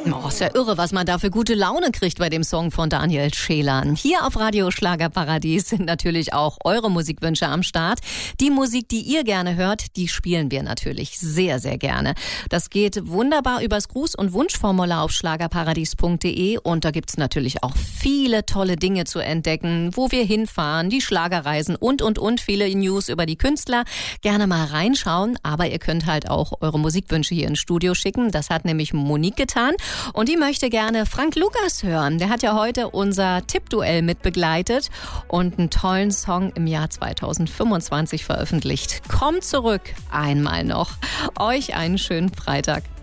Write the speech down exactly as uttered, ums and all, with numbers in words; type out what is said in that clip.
Oh, ist ja irre, was man da für gute Laune kriegt bei dem Song von Daniel Schelan. Hier auf Radio Schlagerparadies sind natürlich auch eure Musikwünsche am Start. Die Musik, die ihr gerne hört, die spielen wir natürlich sehr, sehr gerne. Das geht wunderbar übers Gruß- und Wunschformular auf schlagerparadies punkt de und da gibt's natürlich auch viele tolle Dinge zu entdecken, wo wir hinfahren, die Schlagerreisen und, und, und viele News über die Künstler. Gerne mal reinschauen, aber ihr könnt halt auch eure Musikwünsche hier ins Studio schicken. Das hat nämlich Monique getan. Und die möchte gerne Frank Lukas hören. Der hat ja heute unser Tippduell mitbegleitet und einen tollen Song im Jahr zweitausendfünfundzwanzig veröffentlicht. Kommt zurück, einmal noch. Euch einen schönen Freitag.